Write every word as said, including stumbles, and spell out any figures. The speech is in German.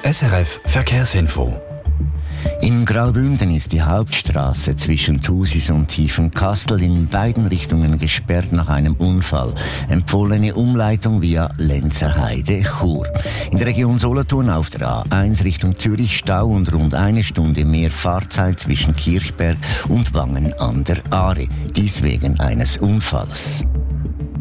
S R F Verkehrsinfo. In Graubünden ist die Hauptstraße zwischen Thusis und Tiefenkastel in beiden Richtungen gesperrt nach einem Unfall. Empfohlene Umleitung via Lenzerheide, Chur. In der Region Solothurn auf der A eins Richtung Zürich Stau und rund eine Stunde mehr Fahrzeit zwischen Kirchberg und Wangen an der Aare. Dies wegen eines Unfalls.